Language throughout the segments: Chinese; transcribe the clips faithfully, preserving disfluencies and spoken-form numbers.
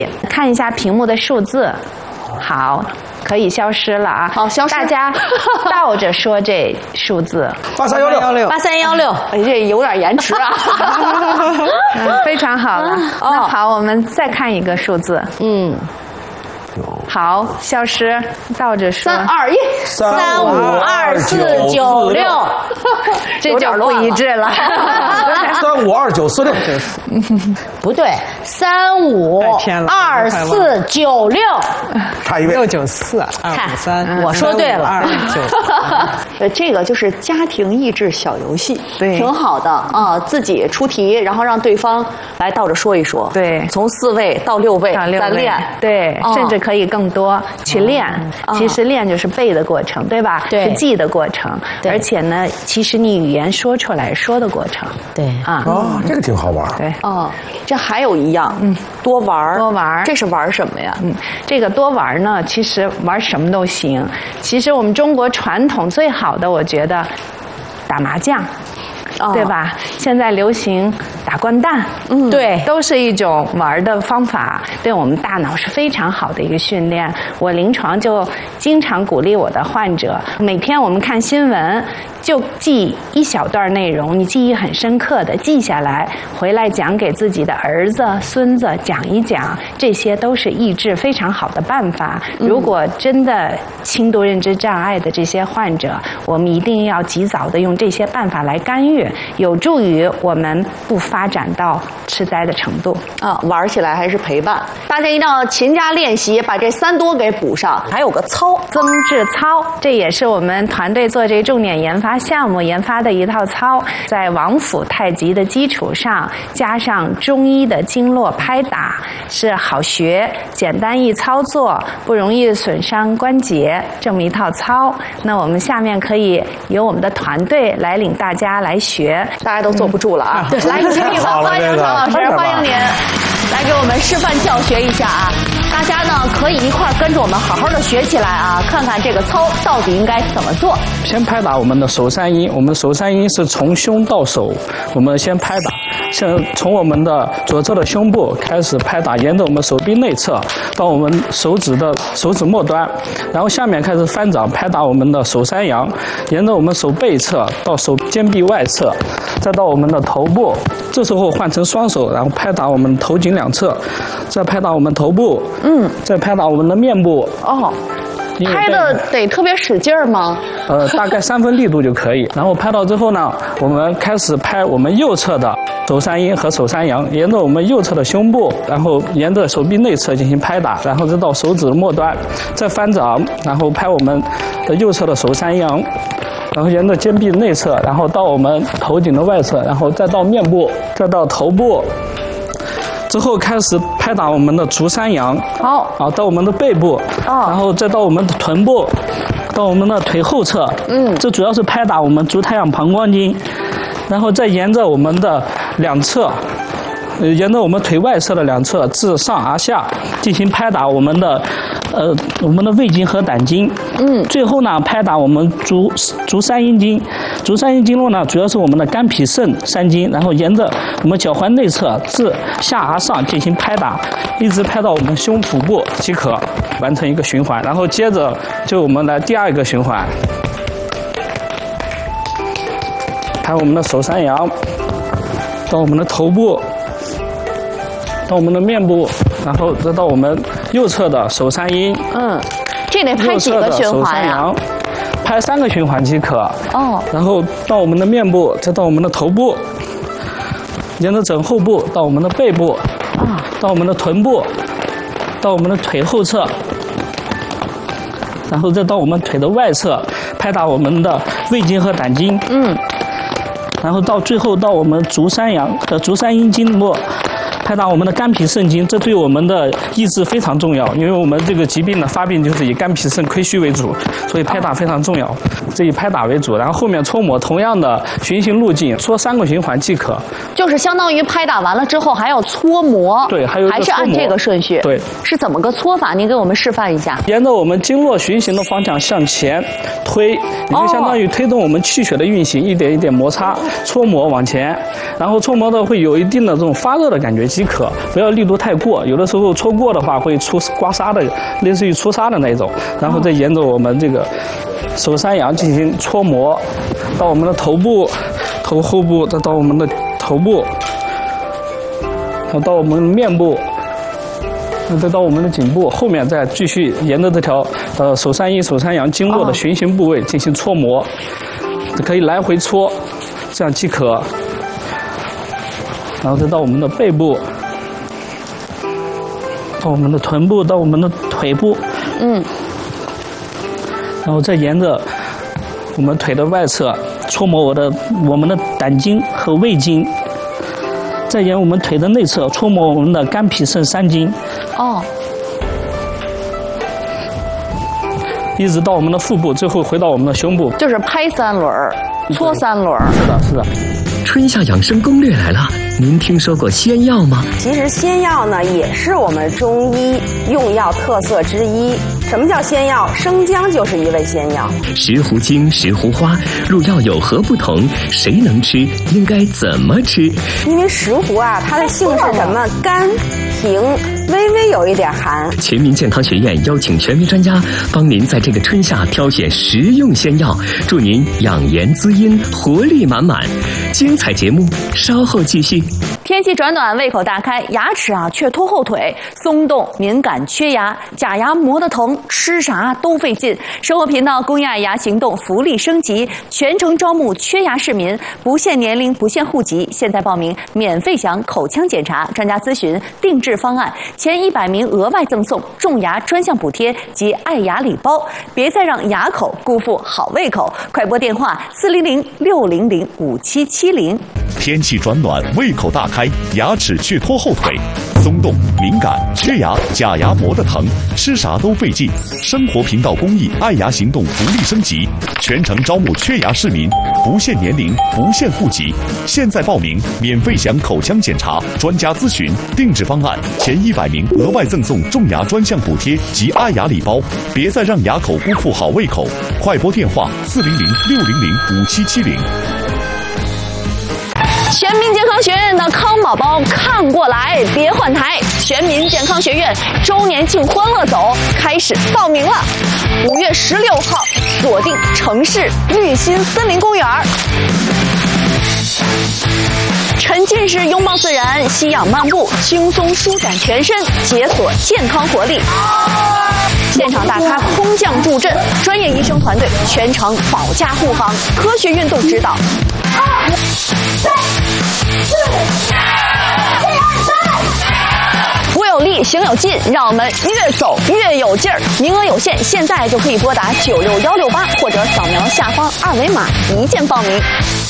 看一下屏幕的数字，好。可以消失了啊！ 好，消失。 大家倒着说这数字： 八三幺六， 八三幺六。哎，这有点延迟啊。 嗯，非常好了。哦，那好，我们再看一个数字。嗯。好，消失，倒着说。 三二一， 三五二四九六， 这就不一致了。 三五二九四六， 不对，三五二四九六， 差一位。 六九四二五三， 我说对了。 二九， 呃，这个就是家庭益智小游戏， 对， 挺好的啊。自己出题，然后让对方来倒着说一说。 对， 从四位到六位， 到六位， 再练。 对，甚至可以更多去练。其实练就是背的过程，对吧？ 对， 是记的过程。而且呢，其实你语言说出来说的过程。 对啊。 哦，这个挺好玩。 对。 哦，这还有一样，嗯，多玩多玩这是玩什么呀？ 嗯，这个多玩呢，其实玩什么都行。其实我们中国传统最好的，我觉得打麻将。哦、对吧？现在流行打掼蛋， 嗯，对， 都是一种玩的方法，对我们大脑是非常好的一个训练。我临床就经常鼓励我的患者，每天我们看新闻就记一小段内容，你记忆很深刻的记下来，回来讲给自己的儿子、孙子讲一讲，这些都是益智非常好的办法。如果真的轻度认知障碍的这些患者，我们一定要及早的用这些办法来干预。有助于我们不发展到痴呆的程度啊，玩起来还是陪伴。大家一定要勤加练习，把这三多给补上。还有个操， 增智操，这也是我们团队做这重点研发项目研发的一套操，在王府太极的基础上，加上中医的经络拍打，是好学、简单易操作、不容易损伤关节这么一套操。那我们下面可以由我们的团队来领大家来学。 大家都坐不住了啊！来，请你们欢迎常老师，欢迎您来给我们示范教学一下啊！大家呢可以一块跟着我们好好的学起来啊，看看这个操到底应该怎么做。 先拍打我们的手三阴，我们手三阴是从胸到手，我们先拍打，先从我们的左侧的胸部开始拍打，沿着我们手臂内侧到我们手指的手指末端，然后下面开始翻掌拍打我们的手三阳，沿着我们手背侧到手肩臂外侧，再到我们的头部，这时候换成双手，然后拍打我们头颈两侧，再拍打我们头部，嗯，再拍打我们的面部。 哦，拍的得特别使劲儿吗？ 呃，大概三分力度就可以。然后拍到之后呢，我们开始拍我们右侧的手三阴和手三阳，沿着我们右侧的胸部，然后沿着手臂内侧进行拍打，然后再到手指的末端，再翻掌，然后拍我们的右侧的手三阳。然后沿着肩臂内侧，然后到我们头颈的外侧，然后再到面部，再到头部，之后开始拍打我们的足三阳， 好， 啊，到我们的背部，哦，然后再到我们的臀部，到我们的腿后侧，嗯，这主要是拍打我们足太阳膀胱经，然后再沿着我们的两侧。呃，沿着我们腿外侧的两侧自上而下进行拍打我们的，呃，我们的胃经和胆经。嗯。最后呢，拍打我们足足三阴经。足三阴经络呢，主要是我们的肝脾肾三经，然后沿着我们脚踝内侧自下而上进行拍打，一直拍到我们胸腹部即可完成一个循环。然后接着就我们来第二个循环，拍我们的手三阳，到我们的头部。到我们的面部，然后再到我们右侧的手三阴。嗯， 这得拍几个循环呀？ 拍三个循环即可。 哦。 然后到我们的面部，再到我们的头部，沿着枕后部到我们的背部，啊，到我们的臀部，到我们的腿后侧，然后再到我们腿的外侧，拍打我们的胃经和胆经。嗯。然后到最后到我们足三阳的足三阴经络。拍打我们的肝脾肾经，这对我们的抑制非常重要，因为我们这个疾病的发病就是以肝脾肾亏虚为主，所以拍打非常重要。这以拍打为主，然后后面搓摩同样的循行路径，搓三个循环即可。 就是相当于拍打完了之后还要搓摩。 对，还有还是按这个顺序。 对， 是怎么个搓法？您给我们示范一下。 沿着我们经络循行的方向向前推，也就相当于推动我们气血的运行，一点一点摩擦、搓摩往前，然后搓摩的会有一定的这种发热的感觉。 即可，不要力度太过。有的时候戳过的话会出刮痧的，类似于出痧的那种。然后再沿着我们这个手山羊进行搓摩，到我们的头部、头后部，再到我们的头部，然后到我们的面部。再到我们的颈部后面，再继续沿着这条呃手山阴、手山阳经络的循行部位进行搓摩，可以来回搓，这样即可。然后再到我们的背部，到我们的臀部，到我们的腿部，嗯，然后再沿着我们腿的外侧搓摩我的我们的胆经和胃经。再沿我们腿的内侧搓摩我们的肝脾肾三经，哦，一直到我们的腹部，最后回到我们的胸部， 就是拍三轮儿，搓三轮儿。 是的，是的。 春夏养生攻略来了，您听说过仙药吗？ 其实仙药呢，也是我们中医用药特色之一。什么叫仙药？生姜就是一味仙药。 石斛精、石斛花入药有何不同？谁能吃？应该怎么吃？ 因为石斛啊，它的性是什么？甘、平，微微有一点寒。 全民健康学院邀请权威专家帮您在这个春夏挑选实用仙药，祝您养颜滋阴，活力满满。精彩节目稍后继续。 天气转暖，胃口大开，牙齿啊却拖后腿，松动、敏感、缺牙，假牙磨得疼，吃啥都费劲。生活频道公益爱牙行动福利升级，全程招募缺牙市民，不限年龄，不限户籍，现在报名免费享口腔检查、专家咨询、定制方案，前一百名额外赠送种牙专项补贴及爱牙礼包。别再让牙口辜负好胃口，快拨电话四零零六零零五七七零。 天气转暖，胃口大开，牙齿却拖后腿，松动、敏感、缺牙，假牙磨得疼，吃啥都费劲。生活频道公益爱牙行动福利升级，全程招募缺牙市民，不限年龄，不限户籍，现在报名免费享口腔检查、专家咨询、定制方案，前一百名额外赠送种牙专项补贴及爱牙礼包。别再让牙口辜负好胃口，快拨电话四零零六零零五七七零。 全民健康学院的康宝宝看过来，别换台！全民健康学院周年庆欢乐走开始报名了，五月十六号锁定城市绿心森林公园，沉浸式拥抱自然，吸氧漫步，轻松舒展全身，解锁健康活力。现场大咖空降助阵，专业医生团队全程保驾护航，科学运动指导。二三四，我有力，行有劲，让我们越走越有劲儿。名额有限，现在就可以拨打九六幺六八或者扫描下方二维码一键报名。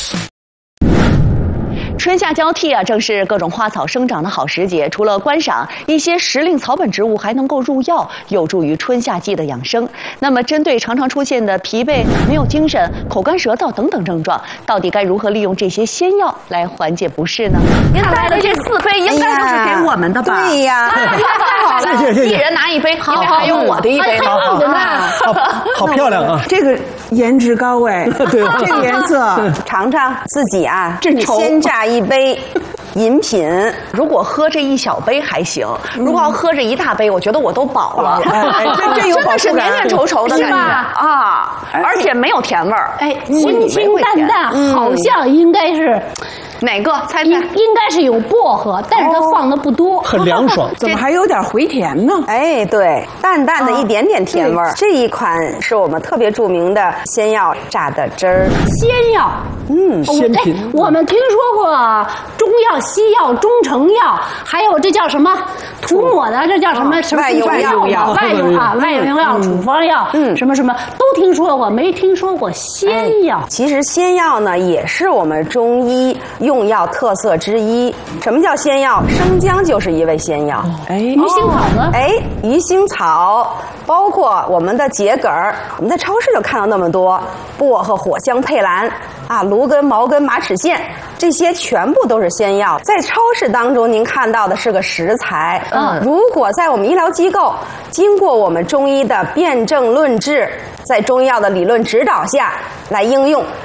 春夏交替啊，正是各种花草生长的好时节。除了观赏一些时令草本植物，还能够入药，有助于春夏季的养生。那么，针对常常出现的疲惫、没有精神、口干舌燥等等症状，到底该如何利用这些仙药来缓解不适呢？您带的这四杯应该就是给我们的吧？ 对呀， 太好了， 谢谢谢谢， 一人拿一杯，因为还有我的一杯呢。 好，好漂亮啊！ 这个颜值高哎， 对， 这个颜色， 尝尝自己啊，先榨一杯饮品。 如果喝这一小杯还行，如果要喝这一大杯，我觉得我都饱了。 哎，这这有饱是绵绵稠稠的感觉啊，而且没有甜味儿。 哎，清清淡淡，好像应该是。 哪个？猜猜， 应应该是有薄荷，但是它放的不多， 很凉爽。 怎么还有点回甜呢？ 哎，对，淡淡的一点点甜味儿。这一款是我们特别著名的仙药榨的汁儿。 仙药， 嗯， 仙品。 我们听说过中药、西药、中成药，还有这叫什么涂抹的，这叫什么什么外用药、 外用啊、外用药、处方药，嗯，什么什么都听说过，没听说过仙药。 其实仙药呢，也是我们中医用药特色之一。什么叫仙药？生姜就是一味仙药。 哎，鱼腥草呢？ 哎，鱼腥草，包括我们的桔梗儿，我们在超市就看到那么多，薄荷、藿香、佩兰啊，芦根、毛根、马齿苋，这些全部都是仙药。在超市当中，您看到的是个食材。嗯，如果在我们医疗机构，经过我们中医的辨证论治，在中医药的理论指导下来应用，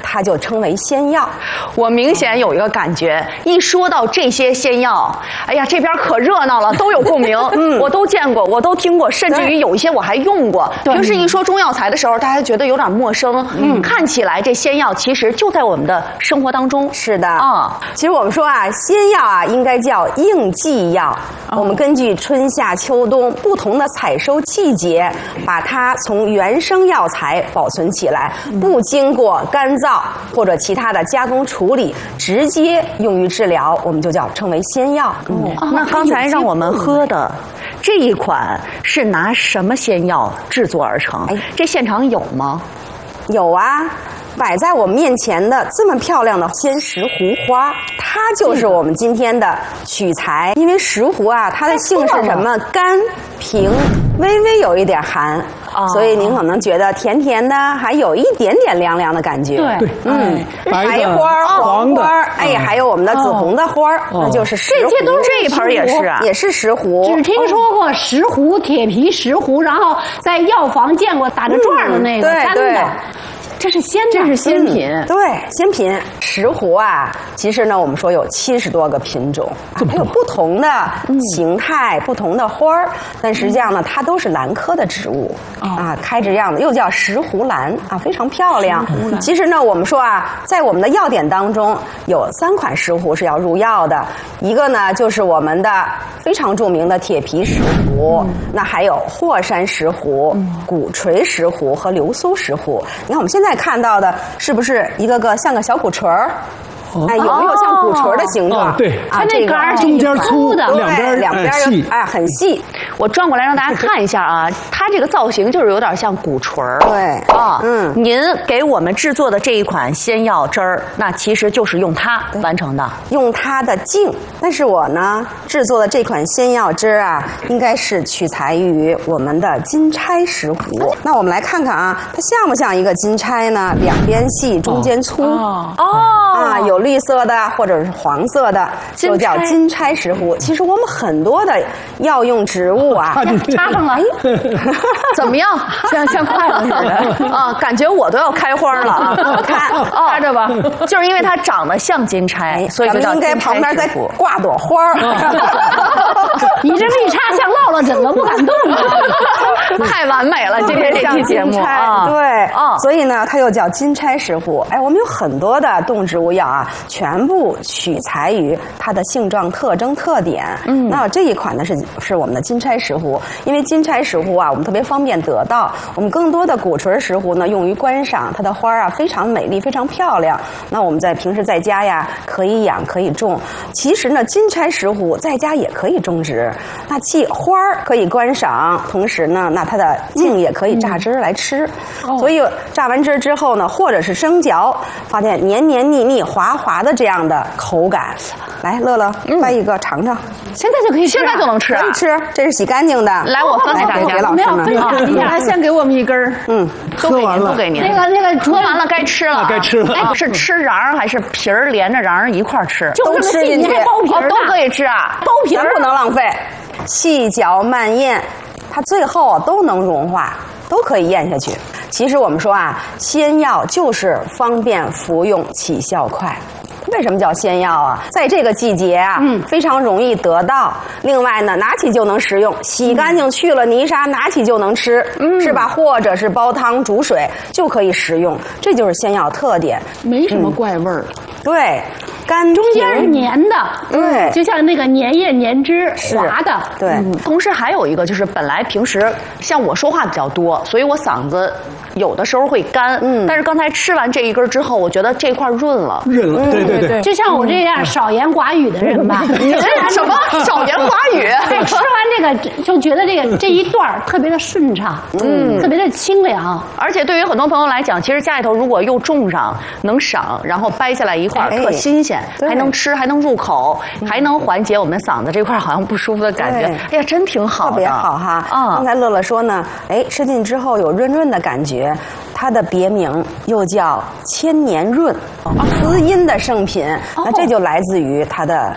它就称为仙药。 我明显有一个感觉，一说到这些仙药，哎呀，这边可热闹了，都有共鸣。嗯，我都见过，我都听过，甚至于有一些我还用过。平时一说中药材的时候，大家觉得有点陌生。嗯，看起来这仙药其实就在我们的生活当中。 是的啊， 其实我们说啊，仙药啊应该叫应季药。我们根据春夏秋冬不同的采收季节，把它从原生药材保存起来，不经过干燥或者其他的加工处理，直接用于治疗，我们就叫称为仙药。 嗯，那刚才让我们喝的这一款是拿什么仙药制作而成？哎，这现场有吗？ 有啊。摆在我们面前的这么漂亮的鲜石斛花，它就是我们今天的取材。因为石斛啊，它的性是什么？甘平，微微有一点寒，哦、所以您可能觉得甜甜的，还有一点点凉凉的感觉。 对， 嗯， 白花、黄花，哎， 嗯、 还有我们的紫红的花，哦、那就是石斛。 这些都是这一盆也是啊， 也是石斛。 只听说过石斛、铁皮石斛，然后在药房见过打着转的那个干的。 对。 这是鲜， 这是鲜品、 嗯，对，鲜品。石斛啊，其实呢，我们说有七十多个品种，啊、它有不同的形态、嗯、不同的花儿，但实际上呢，它都是兰科的植物、嗯、啊，开枝样的，又叫石斛兰啊，非常漂亮。其实呢，我们说啊，在我们的药典当中，有三款石斛是要入药的，一个呢就是我们的非常著名的铁皮石斛，嗯、那还有霍山石斛、嗯、鼓槌石斛和流苏石斛。你看我们现在看到的是不是一个个像个小鼓槌儿？哎，有没有像鼓槌的形状？ 哦、对， 它那杆儿中间粗的， 两边两边细，哎，很细。 我转过来让大家看一下啊，它这个造型就是有点像鼓槌儿。 对啊，嗯，您给我们制作的这一款仙药汁儿，那其实就是用它完成的， 用它的茎。但是我呢制作的这款仙药汁啊，应该是取材于我们的金钗石斛。那我们来看看啊，它像不像一个金钗呢？两边细，中间粗。 哦哦啊，有绿色的或者是黄色的，就叫金钗石斛。其实我们很多的药用植物啊， 插上了，怎么样？像像筷子似的啊，感觉我都要开花了啊！ 看， 插着吧，就是因为它长得像金钗，所以就叫应该旁边再挂朵花儿。 你这一插像落了枕了，不敢动了， 太完美了！今天这期节目啊， 对啊，所以呢，它又叫金钗石斛。哎，我们有很多的动植物药啊，全部取材于它的性状、特征、特点。嗯，那这一款呢是是我们的金钗石斛，因为金钗石斛啊，我们特别方便得到。我们更多的鼓槌石斛呢，用于观赏，它的花啊非常美丽，非常漂亮。那我们在平时在家呀，可以养，可以种。其实呢，金钗石斛在家也可以种植。那既花儿可以观赏，同时呢，那它的茎也可以榨汁来吃。嗯、所以榨完汁之后呢，或者是生嚼，发现黏黏腻腻、滑滑的这样的口感。来，乐乐，掰一个尝尝。 现在就可以吃、啊， 现在就能吃、啊， 可以吃。这是洗干净的。 来，我分给大家。 给老师们。 分享一下， 来，先给我们一根儿。 嗯， 都给您，都给您。 那个那个， 喝完了该吃了， 该吃了。 哎，是吃瓤还是皮儿连着瓤一块吃？ 都吃进去， 剥皮儿都可以吃啊， 剥皮儿不能浪费。细嚼慢咽，它最后都能融化，都可以咽下去。其实我们说啊，仙药就是方便服用，起效快。为什么叫仙药啊？在这个季节啊，嗯，非常容易得到。另外呢，拿起就能食用，洗干净去了泥沙，拿起就能吃，嗯，是吧？或者是煲汤煮水就可以食用，这就是仙药特点， 没什么怪味儿。 嗯、对。干中间是黏的， 对， 就像那个粘液粘汁滑的， 对、嗯。 同时还有一个就是，本来平时像我说话比较多，所以我嗓子有的时候会干，嗯。但是刚才吃完这一根之后，我觉得这块润了， 润了，对对对。 就像我这样少言寡语的人吧， 你这什么少言寡语？ 对，吃完这个就觉得这个这一段特别的顺畅，嗯，特别的清凉。 而且对于很多朋友来讲，其实家里头如果又种上，能赏，然后掰下来一块特新鲜。还能吃，还能入口，还能缓解我们嗓子这块好像不舒服的感觉。哎呀，真挺好的， 特别好哈。 啊， 刚才乐乐说呢，哎，吃进之后有润润的感觉，它的别名又叫千年润，滋阴的圣品。那这就来自于它的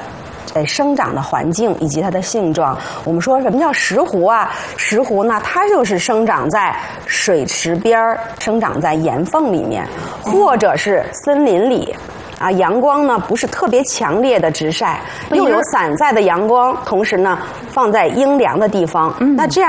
呃生长的环境以及它的性状。我们说什么叫石斛啊？石斛呢，它就是生长在水池边儿，生长在岩缝里面，或者是森林里。啊，阳光呢不是特别强烈的直晒，又有散在的阳光，同时呢放在阴凉的地方，嗯、那这样